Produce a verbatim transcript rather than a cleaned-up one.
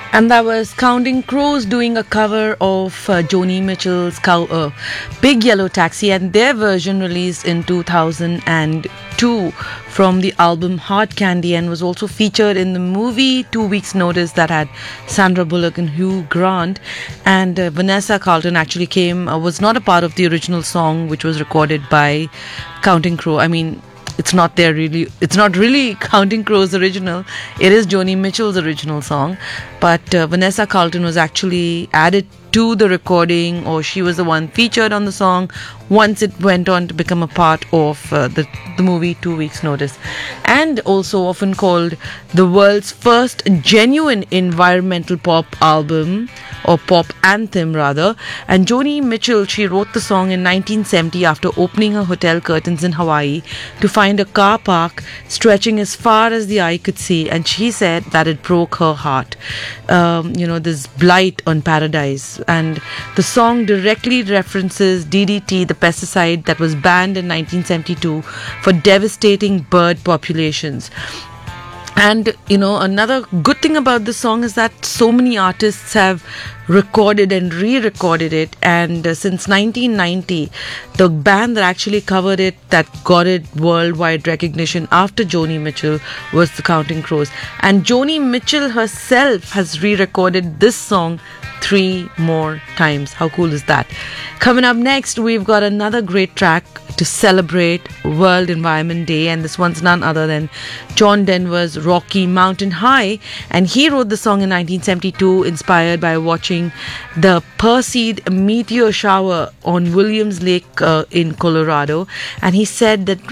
And that was Counting Crows doing a cover of uh, Joni Mitchell's Cow, uh, Big Yellow Taxi, and their version released in two thousand two from the album Hard Candy, and was also featured in the movie Two Weeks Notice that had Sandra Bullock and Hugh Grant. And uh, Vanessa Carlton actually came, uh, was not a part of the original song, which was recorded by Counting Crow. I mean, it's not there really, it's not really Counting Crow's original, it is Joni Mitchell's original song, but uh, Vanessa Carlton was actually added to the recording, or she was the one featured on the song once it went on to become a part of uh, the, the movie Two Weeks Notice. And also often called the world's first genuine environmental pop album, or pop anthem rather. And Joni Mitchell, she wrote the song in nineteen seventy after opening her hotel curtains in Hawaii to find a car park stretching as far as the eye could see, and she said that it broke her heart. Um, you know, this blight on paradise. And the song directly references D D T, the pesticide that was banned in nineteen seventy-two for devastating bird populations. And, you know, another good thing about this song is that so many artists have recorded and re-recorded it. And uh, since nineteen ninety, the band that actually covered it, that got it worldwide recognition after Joni Mitchell, was the Counting Crows. And Joni Mitchell herself has re-recorded this song three more times. How cool is that? Coming up next, we've got another great track to celebrate World Environment Day, and this one's none other than John Denver's Rocky Mountain High. And he wrote the song in nineteen seventy-two, inspired by watching the Perseid meteor shower on Williams Lake uh, in Colorado. And he said that